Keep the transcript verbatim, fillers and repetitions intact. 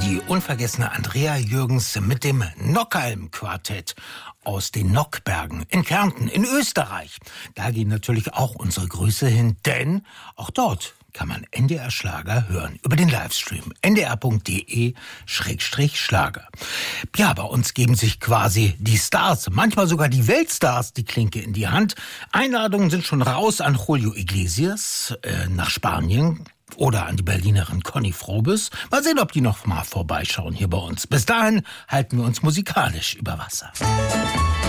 Die unvergessene Andrea Jürgens mit dem Nockhalm-Quartett aus den Nockbergen in Kärnten in Österreich. Da gehen natürlich auch unsere Grüße hin, denn auch dort kann man N D R Schlager hören über den Livestream n d r punkt d e Schrägstrich Schlager. Ja, bei uns geben sich quasi die Stars, manchmal sogar die Weltstars, die Klinke in die Hand. Einladungen sind schon raus an Julio Iglesias äh, nach Spanien oder an die Berlinerin Conny Frobes. Mal sehen, ob die noch mal vorbeischauen hier bei uns. Bis dahin halten wir uns musikalisch über Wasser.